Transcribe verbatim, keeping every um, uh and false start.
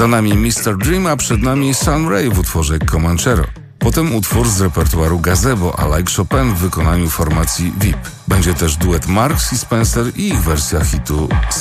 Za nami mister Dream, a przed nami Sun Ra w utworze Comanchero. Potem utwór z repertuaru Gazebo, a Like Chopin w wykonaniu formacji V I P. Będzie też duet Marks i Spencer i ich wersja hitu